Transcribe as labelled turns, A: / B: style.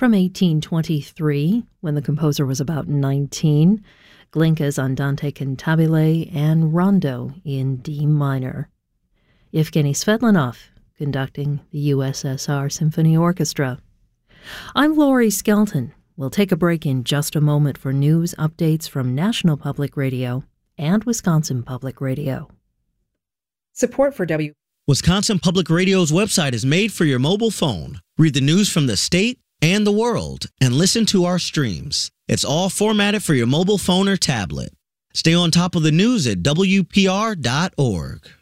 A: From 1823, when the composer was about 19, Glinka's Andante Cantabile and Rondo in D minor. Yevgeny Svetlanov conducting the USSR Symphony Orchestra. I'm Laurie Skelton. We'll take a break in just a moment for news updates from National Public Radio and Wisconsin Public Radio.
B: Support for
C: Wisconsin Public Radio's website is made for your mobile phone. Read the news from the state and the world and listen to our streams. It's all formatted for your mobile phone or tablet. Stay on top of the news at WPR.org.